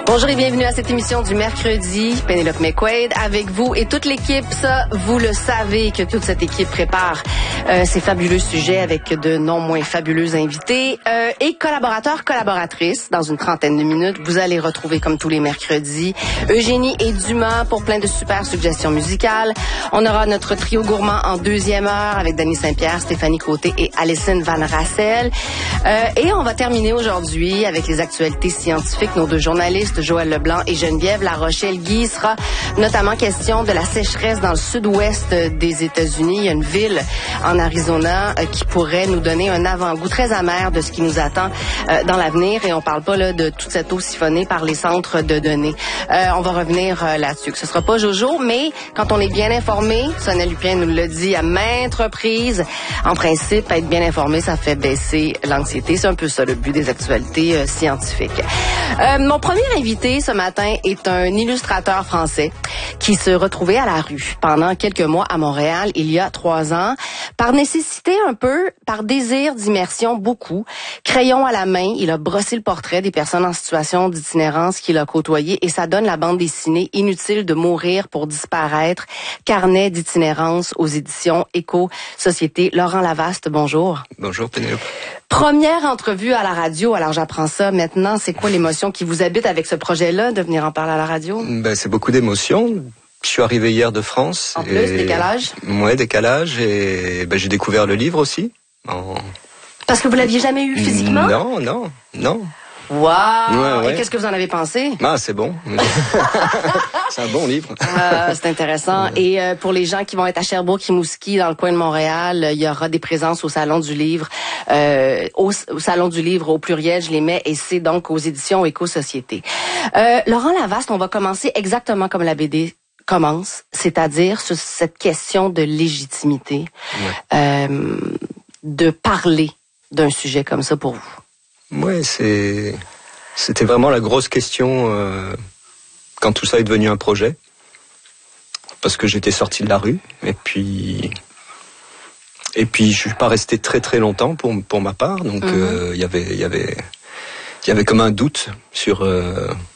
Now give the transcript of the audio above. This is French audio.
Bonjour et bienvenue à cette émission du mercredi. Pénélope McQuaid avec vous et toute l'équipe. Ça, vous le savez que toute cette équipe prépare ces fabuleux sujets avec de non moins fabuleux invités et collaborateurs, collaboratrices. Dans une trentaine de minutes, vous allez retrouver comme tous les mercredis Eugénie et Dumas pour plein de super suggestions musicales. On aura notre trio gourmand en deuxième heure avec Dany Saint-Pierre, Stéphanie Côté et Alison Van Rassel. Et on va terminer aujourd'hui avec les actualités scientifiques. Nos deux journalistes, Joël Leblanc et Geneviève La Rochelle-Guy, sera notamment question de la sécheresse dans le sud-ouest des États-Unis. Il y a une ville en Arizona qui pourrait nous donner un avant-goût très amer de ce qui nous attend dans l'avenir. Et on parle pas là de toute cette eau siphonnée par les centres de données. On va revenir là-dessus. Que ce sera pas Jojo, mais quand on est bien informé, Sonia Lupien nous l'a dit à maintes reprises, en principe, être bien informé, ça fait baisser l'anxiété. C'est un peu ça le but des actualités scientifiques. Mon premier invité ce matin est un illustrateur français qui se retrouvait à la rue pendant quelques mois à Montréal il y a 3 ans. Par nécessité un peu, par désir d'immersion beaucoup, crayon à la main, il a brossé le portrait des personnes en situation d'itinérance qu'il a côtoyées et ça donne la bande dessinée Inutile de mourir pour disparaître, carnet d'itinérance aux éditions Éco-Société. Laurent Lavaste, bonjour. Bonjour Pénélope. Première entrevue à la radio, alors j'apprends ça maintenant. C'est quoi l'émotion qui vous habite avec ce projet-là, de venir en parler à la radio? C'est beaucoup d'émotions. Je suis arrivé hier de France. En plus, décalage? Ouais, décalage. Et j'ai découvert le livre aussi. Parce que vous l'aviez jamais eu physiquement? Non. Wow! Ouais. Et qu'est-ce que vous en avez pensé? C'est bon. C'est un bon livre. C'est intéressant. Et pour les gens qui vont être à Sherbrooke-Rimouski, dans le coin de Montréal, il y aura des présences au Salon du Livre. Au Salon du Livre, au pluriel, je les mets, et c'est donc aux éditions Éco-Société. Laurent Lavaste, on va commencer exactement comme la BD commence, c'est-à-dire sur cette question de légitimité, de parler d'un sujet comme ça pour vous. Ouais, c'était vraiment la grosse question quand tout ça est devenu un projet, parce que j'étais sorti de la rue et puis je suis pas resté très très longtemps pour ma part, donc il y avait comme un doute sur